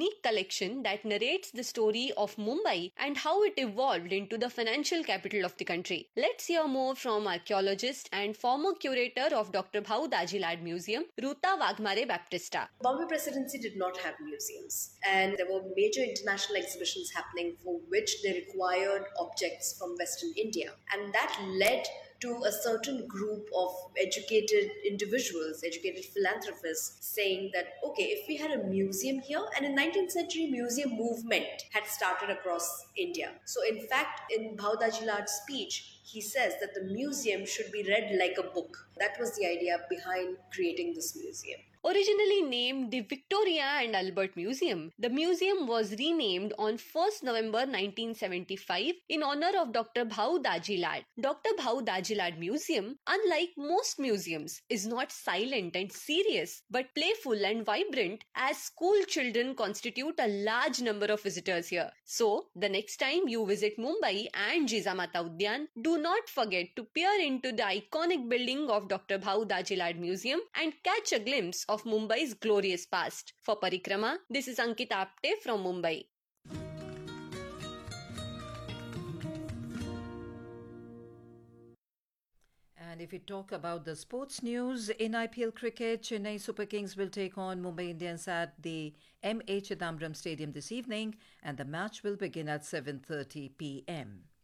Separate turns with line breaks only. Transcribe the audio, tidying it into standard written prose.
unique collection that narrates the story of Mumbai and how it evolved into the financial capital of the country. Let's hear more from archaeologist and former curator of Dr. Bhau Dajilad Museum, Ruta Wagmare Baptista.
Bombay Presidency did not have museums, and there were major international exhibitions happening for which they required objects from Western India. And that led to a certain group of educated individuals, educated philanthropists, saying that, okay, if we had a museum here, and in 19th century, museum movement had started across India. So in fact, in Bhau Dajilad's speech, he says that the museum should be read like a book. That was the idea behind creating this museum.
Originally named the Victoria and Albert Museum, the museum was renamed on 1st November 1975 in honor of Dr. Bhau Dajilad. Dr. Bhau Dajilad Museum, unlike most museums, is not silent and serious but playful and vibrant, as school children constitute a large number of visitors here. So, the next time you visit Mumbai and Jizamata Udyan, do not forget to peer into the iconic building of Dr. Bhau Dajilad Museum and catch a glimpse of Mumbai's glorious past. For Parikrama, this is Ankita Apte from Mumbai.
And if we talk about the sports news, in IPL cricket, Chennai Super Kings will take on Mumbai Indians at the M.A. Chidambaram Stadium this evening, and the match will begin at 7:30 p.m.